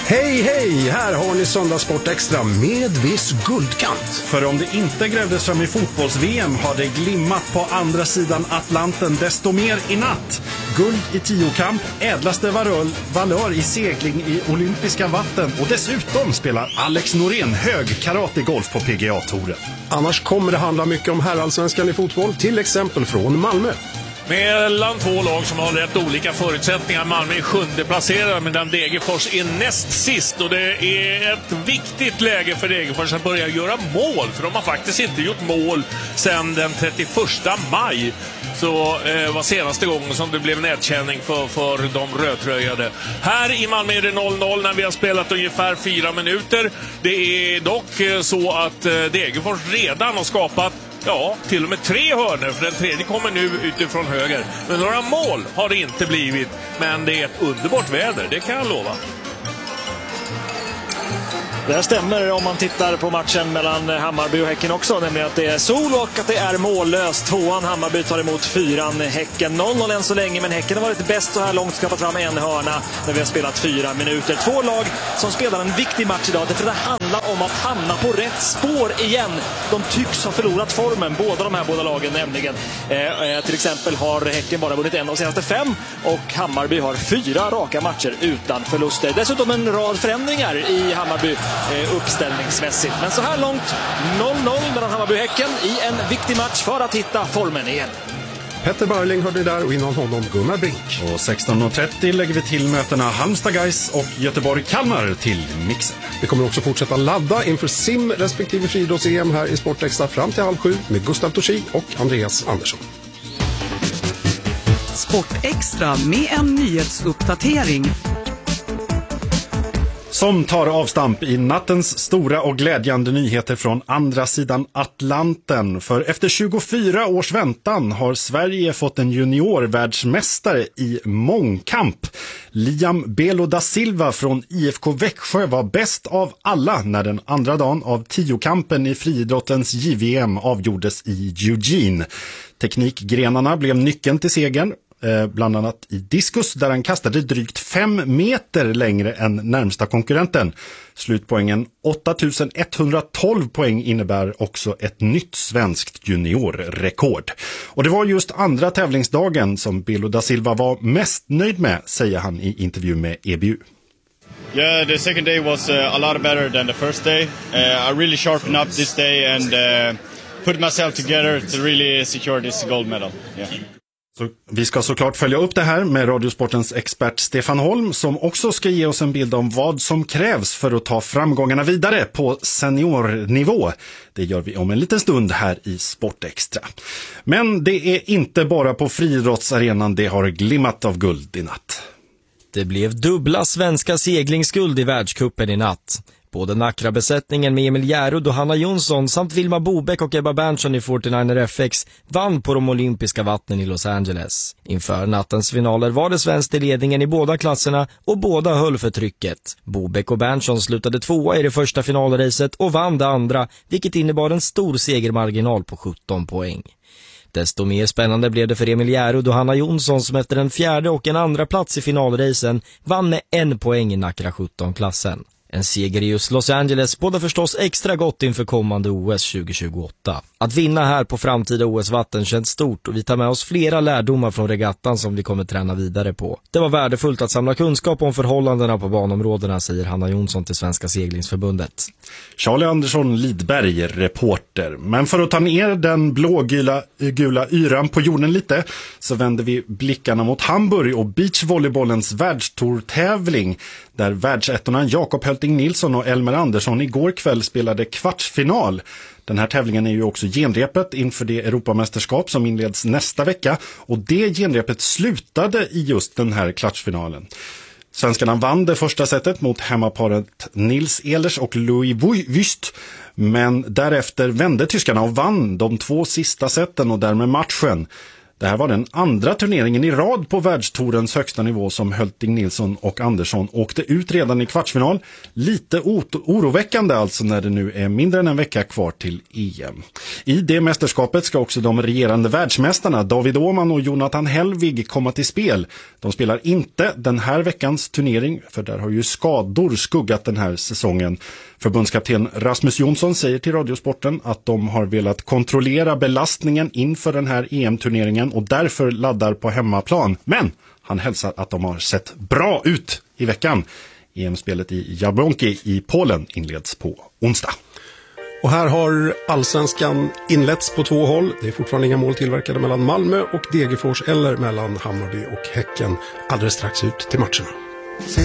Hej, hej! Här har ni Söndagssport Extra med viss guldkant. För om det inte grävdes fram i fotbolls-VM har det glimmat på andra sidan Atlanten desto mer i natt. Guld i tiokamp, ädlaste valör i segling i olympiska vatten och dessutom spelar Alex Norén hög karategolf på PGA-touren. Annars kommer det handla mycket om herrallsvenskan i fotboll, till exempel från Malmö. Mellan två lag som har rätt olika förutsättningar. Malmö är 7:e placerad medan Degerfors är näst sist. Och det är ett viktigt läge för Degerfors att börja göra mål. För de har faktiskt inte gjort mål sedan den 31 maj. Så var senaste gången som det blev nedkänning för de rödtröjade. Här i Malmö är det 0-0 när vi har spelat ungefär 4 minuter. Det är dock så att Degerfors redan har skapat till och med 3 hörnor, för den tredje kommer nu utifrån höger. Men några mål har det inte blivit, men det är ett underbart väder, det kan jag lova. Det här stämmer om man tittar på matchen mellan Hammarby och Häcken också, nämligen att det är sol och att det är mållöst. 2:an Hammarby tar emot 4:an Häcken. 0-0 än så länge, men Häcken har varit bäst så här långt, skapat fram en hörna när vi har spelat 4 minuter. 2 lag som spelar en viktig match idag, för det handlar om att hamna på rätt spår igen. De tycks ha förlorat formen, de här båda lagen nämligen. Till exempel har Häcken bara vunnit 1 av senaste 5 och Hammarby har 4 raka matcher utan förluster. Dessutom en rad förändringar i Hammarby uppställningsmässigt. Men så här långt 0-0 mellan Hammarby och Häcken i en viktig match för att hitta formen igen. Petter Barling hörde där och innan honom Gunnar Brink. Och 16.30 lägger vi till mötena Halmstad Gais och Göteborg-Kalmar till mixen. Vi kommer också fortsätta ladda inför sim respektive friidrotts-EM här i Sportextra fram till 6:30 med Gustav Torsi och Andreas Andersson. Sportextra med en nyhetsuppdatering som tar avstamp i nattens stora och glädjande nyheter från andra sidan Atlanten. För efter 24 års väntan har Sverige fått en juniorvärldsmästare i mångkamp. Liam Belo da Silva från IFK Växjö var bäst av alla när den andra dagen av 10-kampen i friidrottens JVM avgjordes i Eugene. Teknikgrenarna blev nyckeln till segern. Bland annat i diskus där han kastade drygt 5 meter längre än närmsta konkurrenten. Slutpoängen 8112 poäng innebär också ett nytt svenskt juniorrekord. Och det var just andra tävlingsdagen som Belo da Silva var mest nöjd med, säger han i intervju med EBU. Yeah, the second day was a lot better than the first day. I really sharpened up this day and put myself together to really secure this gold medal. Yeah. Så vi ska såklart följa upp det här med Radiosportens expert Stefan Holm, som också ska ge oss en bild om vad som krävs för att ta framgångarna vidare på seniornivå. Det gör vi om en liten stund här i Sportextra. Men det är inte bara på friidrottsarenan det har glimmat av guld i natt. Det blev dubbla svenska seglingsguld i världscupen i natt. Både Nacra-besättningen med Emil Järud och Hanna Jonsson samt Vilma Bobeck och Ebba Berntsson i 49er FX vann på de olympiska vattnen i Los Angeles. Inför nattens finaler var det svensk i ledningen i båda klasserna och båda höll för trycket. Bobeck och Berntsson slutade 2 i det första finalracet och vann det andra, vilket innebar en stor segermarginal på 17 poäng. Desto mer spännande blev det för Emil Järud och Hanna Jonsson som efter en 4:e och en andra plats i finalracen vann med 1 poäng i Nacra 17-klassen. En seger i just Los Angeles båda förstås extra gott inför kommande OS 2028. Att vinna här på framtida OS-vatten känns stort och vi tar med oss flera lärdomar från regattan som vi kommer träna vidare på. Det var värdefullt att samla kunskap om förhållandena på banområdena, säger Hanna Jonsson till Svenska seglingsförbundet. Charlie Andersson Lidberg, reporter. Men för att ta ner den blågula yran på jorden lite så vänder vi blickarna mot Hamburg och beachvolleybollens världstourtävling där världsettorna Jakob Hölting Nilsson och Elmer Andersson igår kväll spelade kvartsfinal. Den här tävlingen är ju också genrepet inför det Europamästerskap som inleds nästa vecka och det genrepet slutade i just den här kvartsfinalen. Svenskarna vann det första setet mot hemmaparet Nils Ehlers och Louis Wüst, men därefter vände tyskarna och vann de 2 sista seten och därmed matchen. Det här var den andra turneringen i rad på världstourens högsta nivå som Hölting Nilsson och Andersson åkte ut redan i kvartsfinal. Lite oroväckande alltså när det nu är mindre än en vecka kvar till EM. I det mästerskapet ska också de regerande världsmästarna David Åhman och Jonathan Helvig komma till spel. De spelar inte den här veckans turnering, för där har ju skador skuggat den här säsongen. Förbundskapten Rasmus Jonsson säger till Radiosporten att de har velat kontrollera belastningen inför den här EM-turneringen och därför laddar på hemmaplan. Men han hälsar att de har sett bra ut i veckan. EM-spelet i Jablonki i Polen inleds på onsdag. Och här har allsvenskan inletts på 2 håll. Det är fortfarande inga mål tillverkade mellan Malmö och Degerfors eller mellan Hammarby och Häcken. Alldeles strax ut till matcherna.